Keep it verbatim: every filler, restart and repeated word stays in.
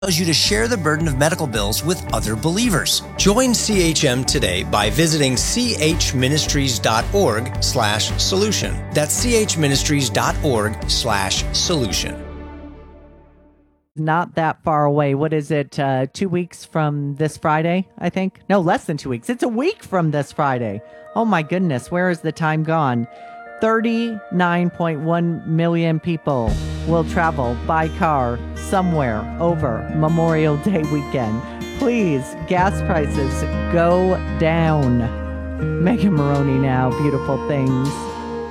you to share the burden of medical bills with other believers. Join C H M today by visiting chministries.org slash solution. That's chministries.org slash solution. Not that far away. What is it? Uh, two weeks from this Friday, I think? No, less than two weeks. It's a week from this Friday. Oh my goodness, where is the time gone? thirty-nine point one million people will travel by car somewhere over Memorial Day weekend. Please, gas prices go down. Megan Maroney now, Beautiful Things.